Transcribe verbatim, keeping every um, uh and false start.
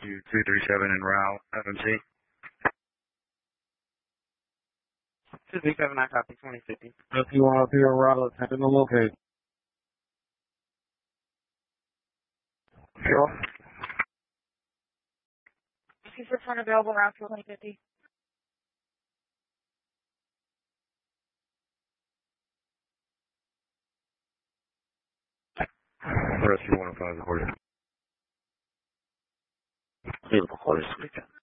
Rescue two three seven en route, F M C. two three seven, I copy, twenty fifty. Rescue one oh two en route, attempting to locate. Sure. Rescue six one available, route to twenty fifty. Rescue one oh five, recorded. Vehicle quarters,